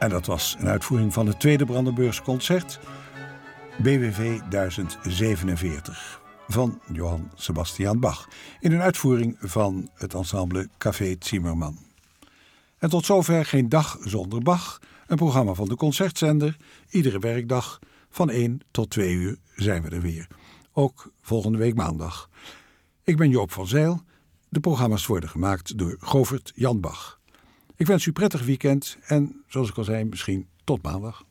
En dat was een uitvoering van het tweede Brandenburgs concert, BWV 1047, van Johann Sebastian Bach, in een uitvoering van het ensemble Café Zimmermann. En tot zover Geen Dag Zonder Bach, een programma van de Concertzender. Iedere werkdag van 1 tot 2 uur zijn we er weer. Ook volgende week maandag. Ik ben Joop van Zijl. De programma's worden gemaakt door Govert Jan Bach. Ik wens u een prettig weekend en, zoals ik al zei, misschien tot maandag.